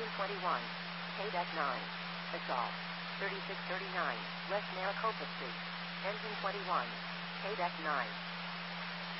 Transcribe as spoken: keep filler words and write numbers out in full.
Engine twenty-one. K-Deck nine. Assault. thirty-six thirty-nine, West Maricopa Street. Engine twenty-one. K-Deck nine.